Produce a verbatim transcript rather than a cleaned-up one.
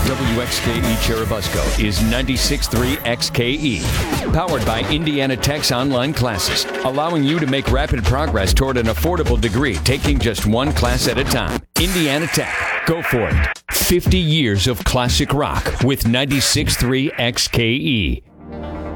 W X K E Churubusco is ninety-six point three X K E. Powered by Indiana Tech's online classes, allowing you to make rapid progress toward an affordable degree, taking just one class at a time. Indiana Tech. Go for it. fifty years of classic rock with ninety-six point three X K E.